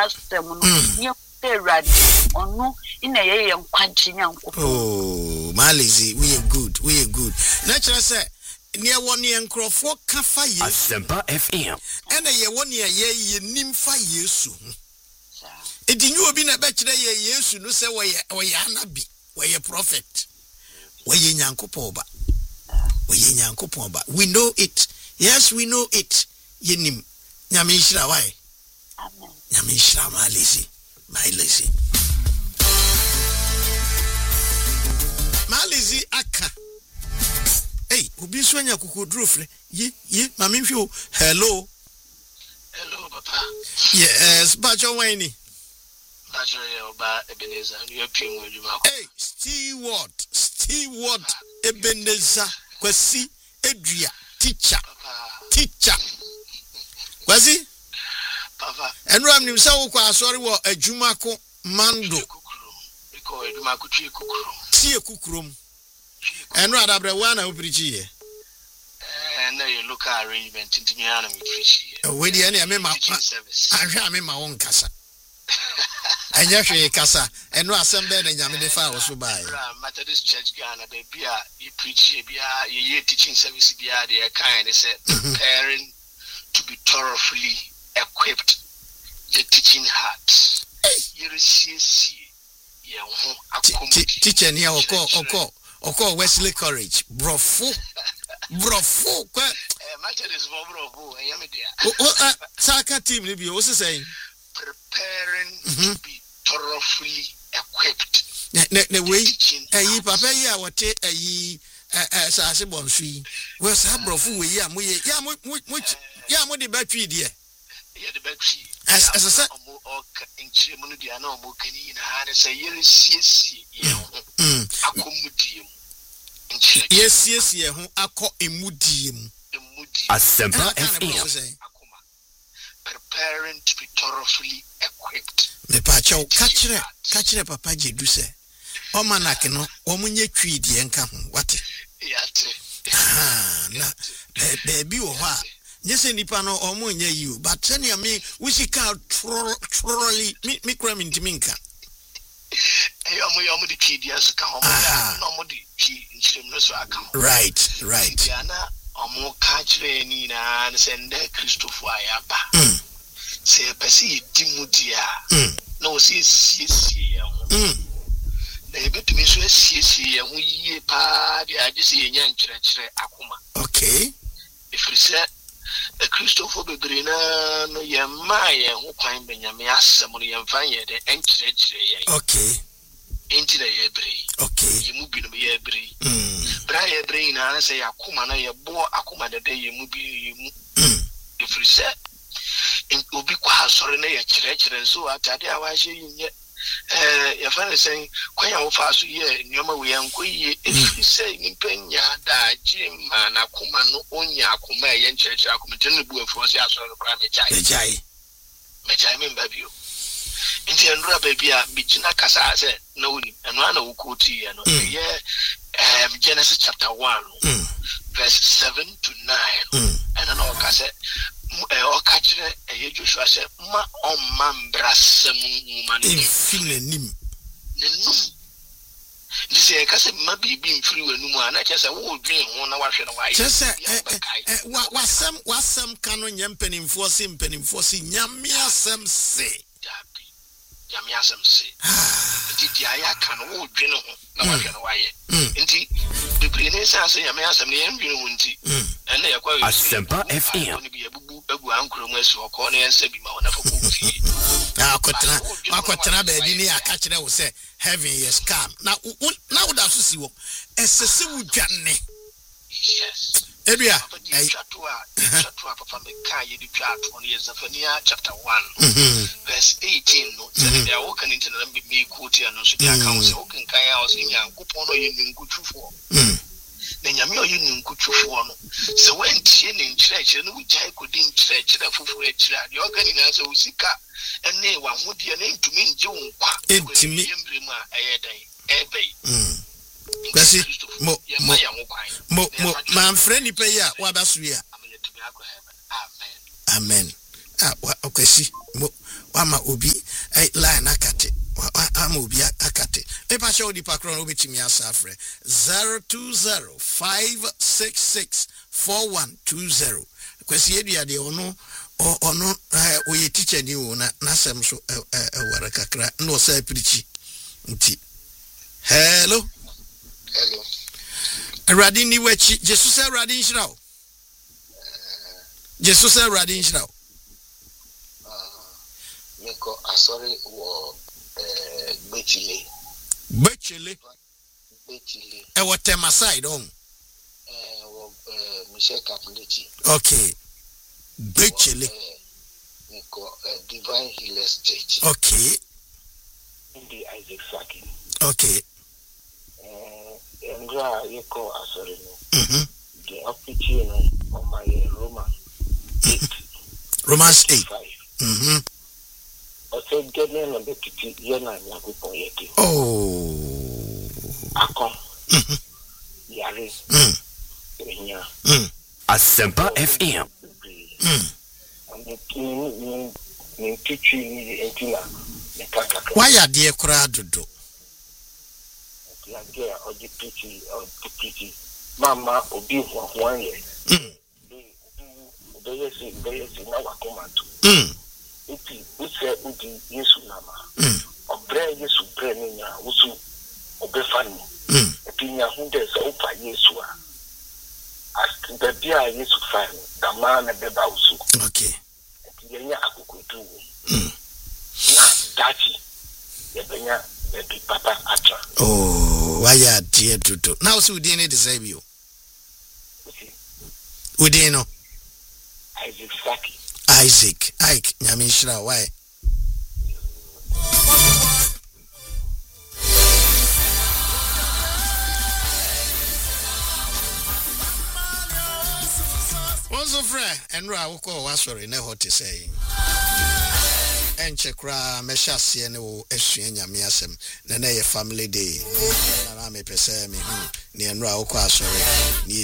asem no ye radi onu ina ye nkwanchi nyanko. Oh, Malizi, we are good. Natural say near 1 year nkrofo kafa Yesu. Asempa FM. Ena ye 1 year ye nimfa Yesu. Edinyu obi na be kire ye Yesu no say we anabi, we prophet. We nyankopon ba. We know it. Yes, we know it. Yenim. Nyame nshira why? Amen. Nyame nshira Malizi. Malizi aka. Hey, obi so anya kokoduro frɛ. Ye, mame hwe. Hello, papa. Yes, Bajo Wayne. Bajo Oba Ebenezer, you pim with you. Hey, Steward Ebenezer, Kwasi Edria, teacher. Kwasi? Papa. And Ram himself was sorry what a Jumako Mando. Tia Kukrum. And rather one of Brigier. And now you look at arrangement into me and with the enemy, I am in my own casa. And Yashi Casa, and Rassam Ben and Yamini Fowls will buy. Methodist Church Ghana, they be you preach, you teaching service, be a kind, they said, preparing to be thoroughly equipped the teaching heart. You receive teacher near Oko Wesley Courage, Brofo. Saka team, maybe also saying preparing to be thoroughly equipped. The way a papa ya what a ye Sasibon tree. Where's Abrofu? Yeah, the battery, dear. Yeah, the battery. As I said, in Chimuni, I know Mokani in a say, yes, who are called a mudium. Asempa FM. Preparing to be thoroughly equipped. Me pacho catch papa jedu se. O manake no o munye twi die nka ho wate. Yate. Na baby wo ha. Nyese nipa no o munye you but tell me we should call trolley me cram into minka. Yomu di twi dia sika ho no mo di twi nchirem no so aka. Right. Diana omo kachire ni na sende Christopher ayaba. Se pesi dimudia. No see ya. Na ebetumi so asiesie ya ho yie pa dia agese yenya nkyerɛkyerɛ akoma. Okay. Ifrise Christopher bebrina no yema ye ho kwan benyame asɛm no yemfa ye de enkyerɛkyerɛ ye. Okay. Enti na ye bere. Okay. Yemu bi no ye bere. Bra ye bere na sɛ yakoma na ye bo akoma de yemu bi yemu. Ifrise obi kwa sori na ye kyerɛkyerɛ so atade a wa hye yinye ya fana saying kwanya wo fa so ye nyoma we yankoyi efise nimpanya da jima na kuma no onya akoma ye nkyerɛkyerɛ akoma tene bu afo so asoro no kra mechai me babio nti enura baby a bigina kasa ase na woni eno ana wo koti ye no ye Genesis chapter 1 verse 7 to 9 and ana o kase o kachire Joshua say ma on mambrasem mumane infinanim nenum this e kase ma bibi mfiri wanum ana kyesa wo dwen ho na wahwe na waye kyesa wasam kanu nyampanimfo si nyame asem se nti dia ya kan wo dwen ho na wahwe na waye nti bibiri ne sanse nyame asem ne yendwen ho nti ene yakwa Asempa FM egu ankro mu esi okọ na yense bi ma wona fa ko fi akotena baby ni aka kire wo se heaven is calm na would have see wo esese wo dwane yes ebia chapter papa me kan ye di chapter on Zephaniah chapter 1 verse 18 no say they are walking into the me quote and so they account say walking kan ya o say nyankopon no ye nkutufo na nyame oyi nkutufo no se wentie ne nkyerɛkyerɛ no wugyae kodi nkyerɛkyerɛ foforo akyira de organi na so usika ene wa hodie ne ntumi nje wo nkwa ntimi yembre mu a ɛyɛdan ɛbɛyi kwasi mo manfrɛ nipa yi a wabaso yi a amen kwasi mo wama obi line akate ama obi akate epa show di pakro no betimi asafre 0205664120 kwesi edua de ono oye teacher ni wo na nasem so wara kakra no say preach nti hello Radin ni wechi Jesus Radin Shirao Jesus Radin Shirao Miko asori wo Bechile e wo Tema side on wo Michelle Kaplechi okay Bechile Miko Divine Healers Church okay Ndi Isaac Saki okay Andra yeko asori no the opportunity on my Romans 8 I said getting on the pity yana yakupo yeti akon yare enya Asempa FM ni kichi ni entina nekaka why are there kura dodo ya dia oji pity mama obi ho ye Obeyesi na wakomatu iti use udi Yesu nama obre Yesu bre nya usu obefani epinya hunde za upa Yesu a asibia Yesu fani dama na beba usu okay yenya akukutu na dachi yebenya bebi papa atra why are there dodo now so we didn't deceive you we didn't know Isaac Ike Nyamishra why Onzo friend enra woko wasori na hot say enchekra meshase ne wo esua nyame asem na na ye family day na me pese me ni enra woko asori ni